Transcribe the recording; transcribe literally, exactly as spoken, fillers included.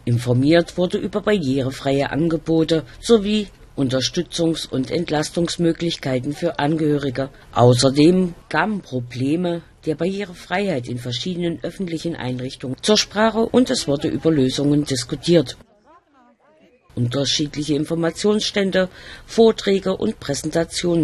Informiert wurde über barrierefreie Angebote sowie Unterstützungs- und Entlastungsmöglichkeiten für Angehörige. Außerdem kamen Probleme der Barrierefreiheit in verschiedenen öffentlichen Einrichtungen zur Sprache und es wurde über Lösungen diskutiert. Unterschiedliche Informationsstände, Vorträge und Präsentationen